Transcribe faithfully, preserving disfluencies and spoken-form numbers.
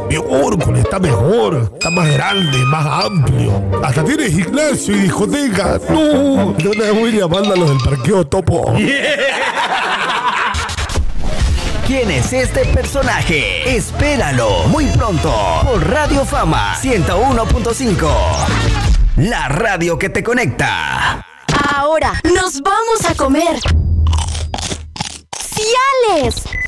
Miércoles, está mejor, está más grande, más amplio. Hasta tiene gimnasio y discoteca. No, no le voy llamando a los del parqueo Topo. ¿Quién es este personaje? Espéralo muy pronto por Radio Fama ciento uno punto cinco. La radio que te conecta. Ahora nos vamos a comer. ¡Ciales!